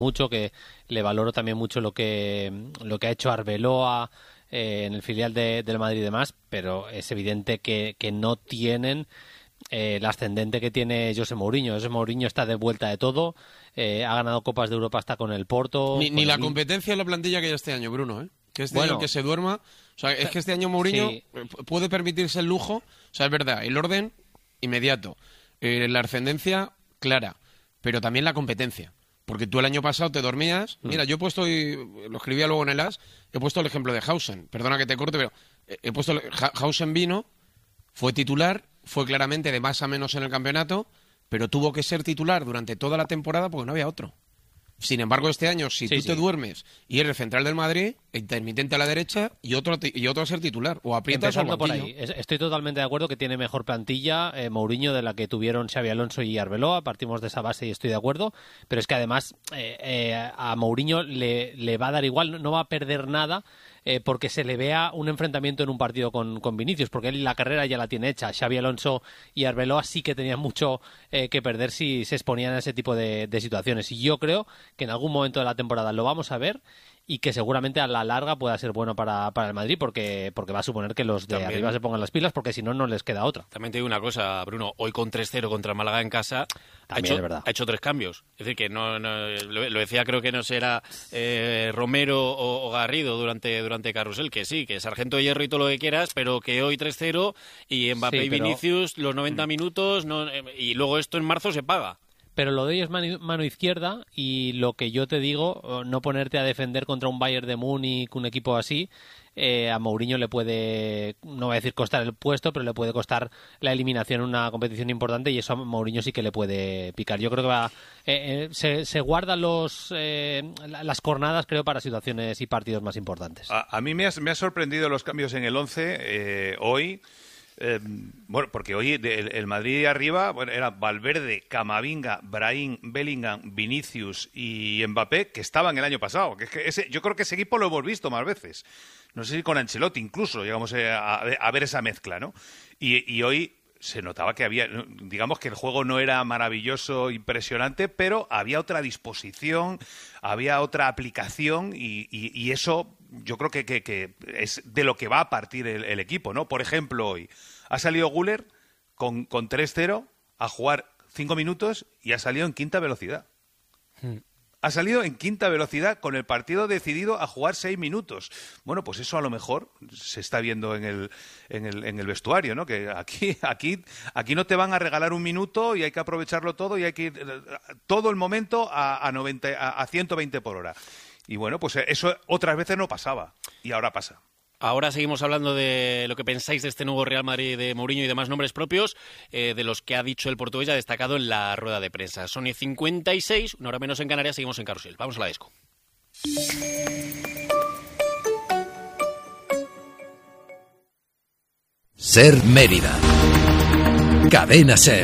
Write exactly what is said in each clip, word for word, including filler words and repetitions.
mucho, que le valoro también mucho lo que lo que ha hecho Arbeloa eh, en el filial de, del Madrid y demás, pero es evidente que, que no tienen eh, el ascendente que tiene José Mourinho. José Mourinho está de vuelta de todo, eh, ha ganado Copas de Europa hasta con el Porto. Ni, ni con la el... competencia en la plantilla que hay este año, Bruno, ¿eh? Que este bueno, año el que se duerma... O sea, es que este año Mourinho sí. puede permitirse el lujo. O sea, es verdad, el orden inmediato, eh, la ascendencia clara, pero también la competencia. Porque tú el año pasado te dormías... Mira, yo he puesto, y lo escribía luego en el As, he puesto el ejemplo de Hausen. Perdona que te corte, pero he puesto... Hausen vino, fue titular, fue claramente de más a menos en el campeonato, pero tuvo que ser titular durante toda la temporada porque no había otro. Sin embargo, este año, si sí, tú sí. te duermes y eres central del Madrid, intermitente a la derecha y otro y otro a ser titular, o aprietas o al Empezando por banquillo. ahí. Estoy totalmente de acuerdo que tiene mejor plantilla eh, Mourinho de la que tuvieron Xabi Alonso y Arbeloa. Partimos de esa base y estoy de acuerdo. Pero es que además eh, eh, a Mourinho le, le va a dar igual, no va a perder nada eh, porque se le vea un enfrentamiento en un partido con, con Vinicius, porque él la carrera ya la tiene hecha. Xabi Alonso y Arbeloa sí que tenían mucho eh, que perder si se exponían a ese tipo de, de situaciones. Y yo creo que en algún momento de la temporada lo vamos a ver y que seguramente a la larga pueda ser bueno para, para el Madrid porque, porque va a suponer que los de También, arriba se pongan las pilas porque si no, no les queda otra. También te digo una cosa, Bruno, hoy con tres cero contra Málaga en casa ha También hecho, es verdad. ha hecho tres cambios. Es decir, que no, no lo, lo decía, creo que no será eh, Romero o, o Garrido durante, durante Carrusel, que sí, que Sargento de Hierro y todo lo que quieras, pero que hoy tres cero y Mbappé Sí, y pero... Vinicius los noventa minutos no, eh, y luego esto en marzo se paga. Pero lo de hoy es mano, mano izquierda y lo que yo te digo, no ponerte a defender contra un Bayern de Múnich, un equipo así, eh, a Mourinho le puede, no voy a decir costar el puesto, pero le puede costar la eliminación en una competición importante y eso a Mourinho sí que le puede picar. Yo creo que va, eh, eh, se, se guardan los, eh, las cornadas, creo, para situaciones y partidos más importantes. A, a mí me ha, me ha sorprendido los cambios en el once eh, hoy. Eh, bueno, porque hoy el, el Madrid de arriba bueno, era Valverde, Camavinga, Brahim, Bellingham, Vinicius y Mbappé, que estaban el año pasado. Que es que ese, yo creo que ese equipo lo hemos visto más veces. No sé si con Ancelotti incluso llegamos a, a ver esa mezcla, ¿no? Y, y hoy se notaba que había, digamos que el juego no era maravilloso, impresionante, pero había otra disposición, había otra aplicación y, y, y eso yo creo que, que, que es de lo que va a partir el, el equipo, ¿no? Por ejemplo, hoy ha salido Güler con, con tres cero a jugar cinco minutos y ha salido en quinta velocidad. Hmm. Ha salido en quinta velocidad con el partido decidido a jugar seis minutos. Bueno, pues eso a lo mejor se está viendo en el, en el, en el vestuario, ¿no? Que aquí, aquí, aquí no te van a regalar un minuto y hay que aprovecharlo todo y hay que ir todo el momento a, a, noventa, a, a ciento veinte por hora. Y bueno, pues eso otras veces no pasaba y ahora pasa. Ahora seguimos hablando de lo que pensáis de este nuevo Real Madrid de Mourinho y demás nombres propios, eh, de los que ha dicho el portugués ya destacado en la rueda de prensa. Son cincuenta y seis, una hora menos en Canarias, seguimos en Carrusel. Vamos a la disco. Ser Mérida. Cadena Ser.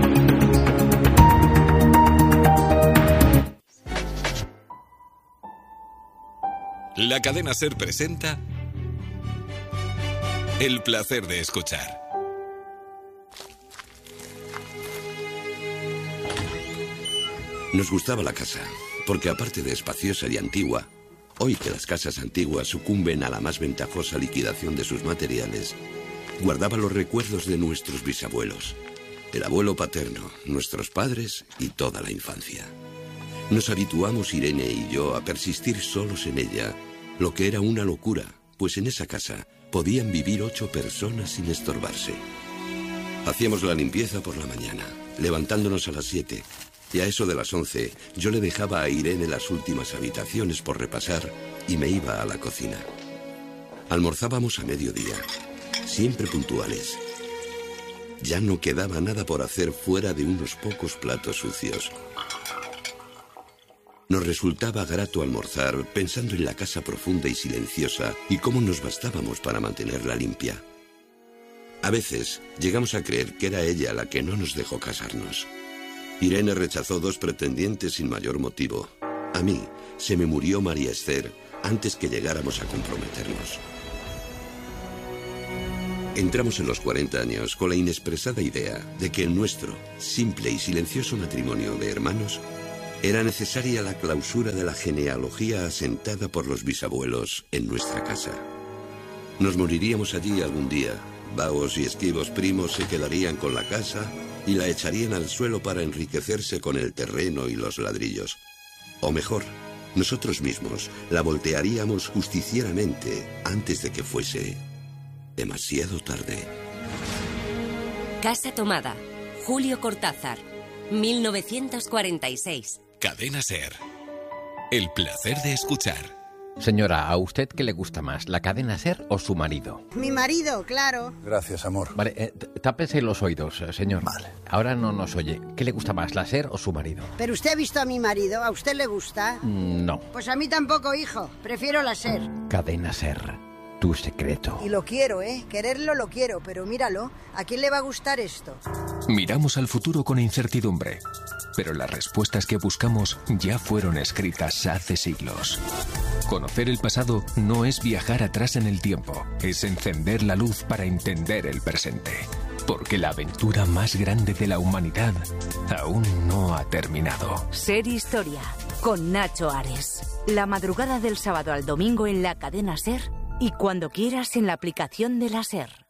La cadena SER presenta El placer de escuchar. Nos gustaba la casa, porque aparte de espaciosa y antigua, hoy que las casas antiguas sucumben a la más ventajosa liquidación de sus materiales, guardaba los recuerdos de nuestros bisabuelos, el abuelo paterno, nuestros padres y toda la infancia. Nos habituamos Irene y yo a persistir solos en ella, lo que era una locura, pues en esa casa podían vivir ocho personas sin estorbarse. Hacíamos la limpieza por la mañana, levantándonos a las siete, y a eso de las once yo le dejaba a Irene las últimas habitaciones por repasar y me iba a la cocina. Almorzábamos a mediodía, siempre puntuales. Ya no quedaba nada por hacer fuera de unos pocos platos sucios. Nos resultaba grato almorzar pensando en la casa profunda y silenciosa y cómo nos bastábamos para mantenerla limpia. A veces llegamos a creer que era ella la que no nos dejó casarnos. Irene rechazó dos pretendientes sin mayor motivo. A mí se me murió María Esther antes que llegáramos a comprometernos. Entramos en los cuarenta años con la inexpresada idea de que el nuestro, simple y silencioso matrimonio de hermanos, Era necesaria la clausura de la genealogía asentada por los bisabuelos en nuestra casa. Nos moriríamos allí algún día. Vagos y esquivos primos se quedarían con la casa y la echarían al suelo para enriquecerse con el terreno y los ladrillos. O mejor, nosotros mismos la voltearíamos justicieramente antes de que fuese demasiado tarde. Casa tomada. Julio Cortázar, mil novecientos cuarenta y seis. Cadena SER. El placer de escuchar. Señora, ¿a usted qué le gusta más, la cadena SER o su marido? Mi marido, claro. Gracias, amor. Vale, eh, tápese los oídos, eh, señor. Vale. Ahora no nos oye. ¿Qué le gusta más, la SER o su marido? ¿Pero usted ha visto a mi marido? ¿A usted le gusta? Mm, no. Pues a mí tampoco, hijo. Prefiero la SER. Cadena SER, tu secreto. Y lo quiero, ¿eh? Quererlo lo quiero, pero míralo. ¿A quién le va a gustar esto? Miramos al futuro con incertidumbre, pero las respuestas que buscamos ya fueron escritas hace siglos. Conocer el pasado no es viajar atrás en el tiempo, es encender la luz para entender el presente. Porque la aventura más grande de la humanidad aún no ha terminado. SER Historia, con Nacho Ares. La madrugada del sábado al domingo en la cadena SER y cuando quieras en la aplicación de la SER.